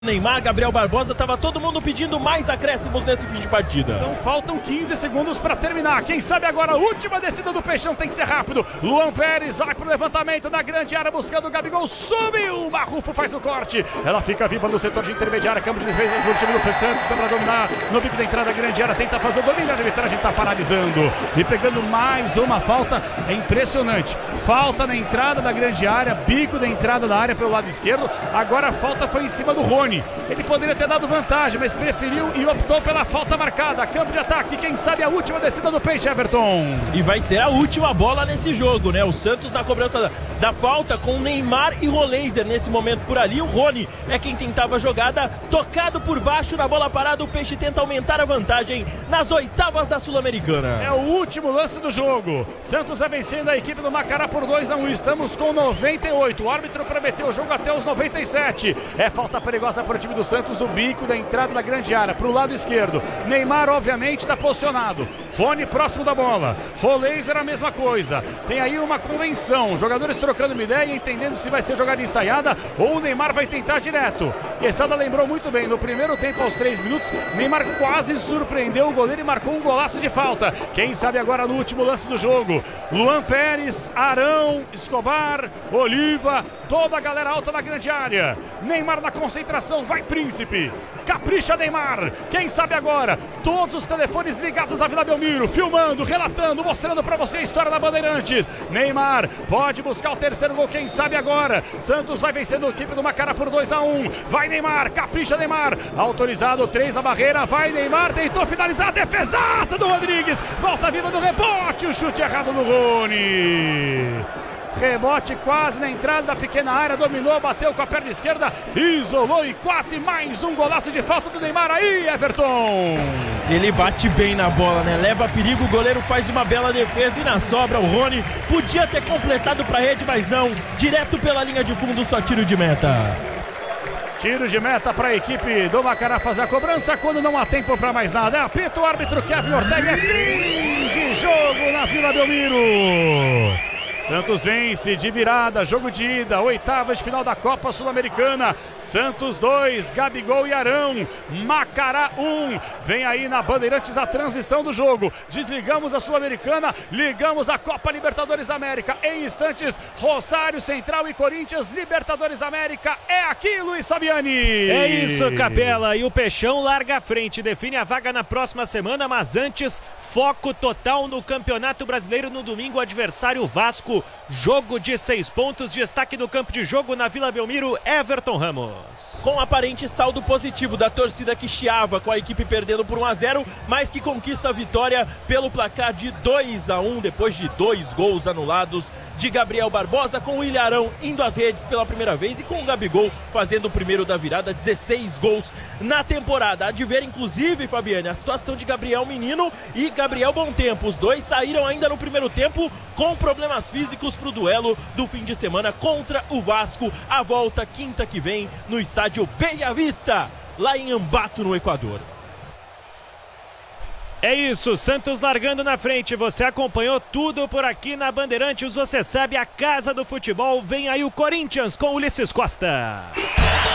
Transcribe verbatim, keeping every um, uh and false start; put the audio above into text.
Neymar, Gabriel Barbosa, tava todo mundo pedindo mais acréscimos nesse fim de partida. Então faltam quinze segundos para terminar. Quem sabe agora a última descida do Peixão tem que ser rápido. Luan Pérez vai pro levantamento na grande área buscando o Gabigol. Subiu, o Marrufo faz o corte. Ela fica viva no setor de intermediária. Campo de defesa do time do Santos para dominar no bico da entrada da grande área. Tenta fazer o domínio. A arbitragem tá paralisando e pegando mais uma falta. É impressionante. Falta na entrada da grande área. Bico da entrada da área pelo lado esquerdo. Agora a falta foi em cima do Rony. Ele poderia ter dado vantagem, mas preferiu e optou pela falta marcada. Campo de ataque, quem sabe a última descida do Peixe, Everton. E vai ser a última bola nesse jogo, né? O Santos na cobrança da, da falta com Neymar e Roleiser nesse momento por ali. O Rony é quem tentava a jogada, tocado por baixo na bola parada. O Peixe tenta aumentar a vantagem nas oitavas da Sul-Americana. É o último lance do jogo. Santos vai vencendo a equipe do Macará por dois a um. Estamos com noventa e oito. O árbitro prometeu o jogo até os noventa e sete. É falta perigosa para o time do Santos, do bico da entrada da grande área, para o lado esquerdo. Neymar obviamente está posicionado, Rony próximo da bola, Roleiser a mesma coisa. Tem aí uma convenção, jogadores trocando uma ideia, entendendo se vai ser jogada ensaiada ou o Neymar vai tentar direto. Quesada lembrou muito bem, no primeiro tempo aos três minutos, Neymar quase surpreendeu o goleiro e marcou um golaço de falta. Quem sabe agora no último lance do jogo, Luan Pérez, Arão, Escobar, Oliva, toda a galera alta na grande área. Neymar na concentração, vai Príncipe, capricha Neymar, quem sabe agora, todos os telefones ligados na Vila Belmiro, filmando, relatando, mostrando pra você a história da Bandeirantes. Neymar pode buscar o terceiro gol, quem sabe agora. Santos vai vencendo a equipe do Macará por dois a um, vai Neymar, capricha Neymar, autorizado, três na barreira, vai Neymar, tentou finalizar, a defesaça do Rodrigues, volta viva do rebote, o chute errado no Rony. Rebote quase na entrada da pequena área, dominou, bateu com a perna esquerda, isolou e quase mais um golaço de falta do Neymar aí, Everton. Ele bate bem na bola, né? Leva perigo, o goleiro faz uma bela defesa e na sobra o Rony podia ter completado para a rede, mas não, direto pela linha de fundo, só tiro de meta. Tiro de meta para a equipe do Macará fazer a cobrança quando não há tempo para mais nada. É apito o árbitro Kevin Ortega, é fim de jogo na Vila Belmiro. Santos vence de virada, jogo de ida, oitavas de final da Copa Sul-Americana. Santos dois, Gabigol e Arão, Macará um. Vem aí na Bandeirantes a transição do jogo. Desligamos a Sul-Americana, ligamos a Copa Libertadores da América. Em instantes, Rosário Central e Corinthians, Libertadores da América. É aqui, Luiz Fabiani. É isso, Capela. E o Peixão larga a frente, define a vaga na próxima semana, mas antes, foco total no Campeonato Brasileiro no domingo, adversário Vasco. Jogo de seis pontos, destaque no campo de jogo na Vila Belmiro, Everton Ramos. Com aparente saldo positivo da torcida que chiava com a equipe perdendo por um a zero, mas que conquista a vitória pelo placar de dois a um, depois de dois gols anulados de Gabriel Barbosa, com o Ilharão indo às redes pela primeira vez e com o Gabigol fazendo o primeiro da virada, dezesseis gols na temporada. Há de ver, inclusive, Fabiane, a situação de Gabriel Menino e Gabriel Bontempo. Os dois saíram ainda no primeiro tempo com problemas físicos para o duelo do fim de semana contra o Vasco. A volta quinta que vem no estádio Bella Vista, lá em Ambato, no Equador. É isso, Santos largando na frente, você acompanhou tudo por aqui na Bandeirantes, você sabe, a casa do futebol. Vem aí o Corinthians com Ulisses Costa.